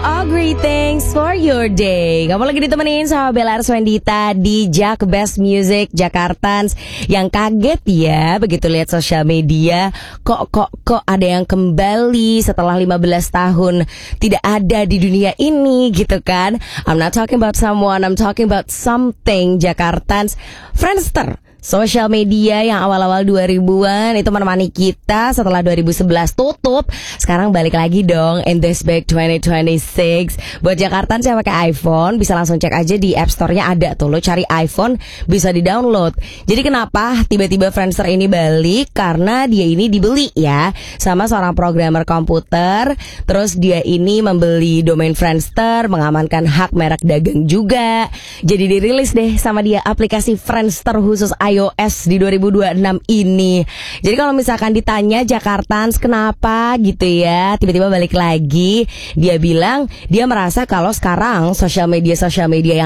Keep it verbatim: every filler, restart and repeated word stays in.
all great things for your day. Kamu lagi ditemenin sama Bella Arswendita di Jak Best Music Jakartans. Yang kaget ya begitu lihat sosial media, kok kok kok ada yang kembali setelah lima belas tahun tidak ada di dunia ini gitu kan. I'm not talking about someone, I'm talking about something. Jakartans, Friendster, sosial media yang awal-awal dua ribuan itu menemani kita setelah dua ribu sebelas tutup. Sekarang balik lagi dong in this big twenty twenty-six. Buat Jakarta yang pakai iPhone bisa langsung cek aja di App Store-nya ada tuh. Lo cari iPhone bisa di-download. Jadi kenapa tiba-tiba Friendster ini balik? Karena dia ini dibeli ya sama seorang programmer komputer. Terus dia ini membeli domain Friendster, mengamankan hak merek dagang juga. Jadi dirilis deh sama dia aplikasi Friendster khusus iOS di dua ribu dua puluh enam ini. Jadi kalau misalkan ditanya Jakartans kenapa gitu ya tiba-tiba balik lagi, dia bilang dia merasa kalau sekarang sosial media sosial media yang